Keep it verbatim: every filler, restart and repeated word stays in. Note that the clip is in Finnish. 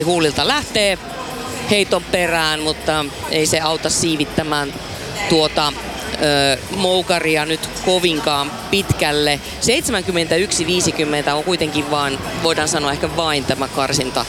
Huulilta lähtee heiton perään, mutta ei se auta siivittämään tuota ö, moukaria nyt kovinkaan pitkälle. seitsemänkymmentäyksi viisikymmentä on kuitenkin vaan, voidaan sanoa ehkä vain tämä karsinta